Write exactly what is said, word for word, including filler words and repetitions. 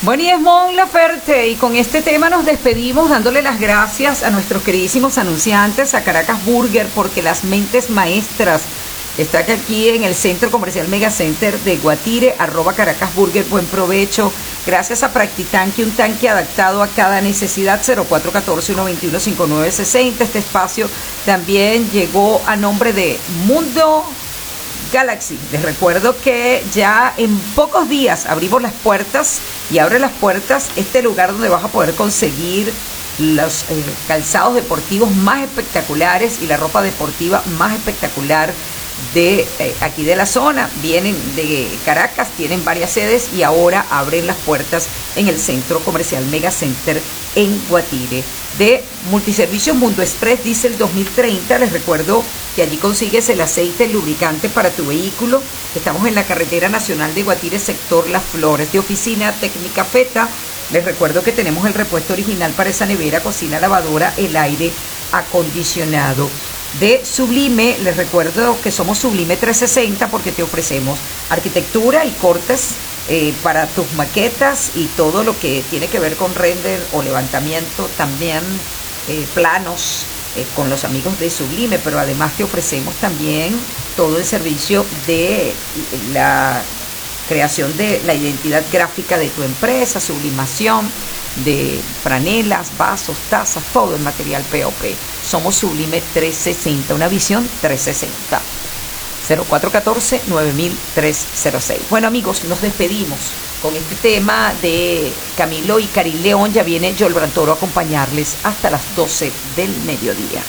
Bueno, y es Mon Laferte, y con este tema nos despedimos dándole las gracias a nuestros queridísimos anunciantes, a Caracas Burger, porque las mentes maestras están aquí en el Centro Comercial Mega Center de Guatire, arroba Caracas Burger, buen provecho. Gracias a Practitanque, un tanque adaptado a cada necesidad, cero cuatro uno cuatro, uno dos uno, cinco nueve seis cero. Este espacio también llegó a nombre de Mundo Galaxy. Les recuerdo que ya en pocos días abrimos las puertas y abre las puertas este lugar donde vas a poder conseguir los eh, calzados deportivos más espectaculares y la ropa deportiva más espectacular de eh, aquí de la zona. Vienen de Caracas, tienen varias sedes y ahora abren las puertas en el Centro Comercial Mega Center en Guatire. De Multiservicios Mundo Express Diesel dos mil treinta, les recuerdo que allí consigues el aceite, el lubricante para tu vehículo. Estamos en la carretera nacional de Guatire, sector Las Flores. De Oficina Técnica Feta, les recuerdo que tenemos el repuesto original para esa nevera, cocina, lavadora, el aire acondicionado. De Sublime, les recuerdo que somos Sublime trescientos sesenta porque te ofrecemos arquitectura y cortes eh, para tus maquetas y todo lo que tiene que ver con render o levantamiento, también eh, planos eh, con los amigos de Sublime, pero además te ofrecemos también todo el servicio de la creación de la identidad gráfica de tu empresa, sublimación de franelas, vasos, tazas, todo el material P O P. Somos Sublime trescientos sesenta, una visión trescientos sesenta. cero cuatro uno cuatro, nueve cero cero tres cero seis. Bueno, amigos, nos despedimos con este tema de Camilo y Karin León. Ya viene Joel Brantoro a acompañarles hasta las doce del mediodía.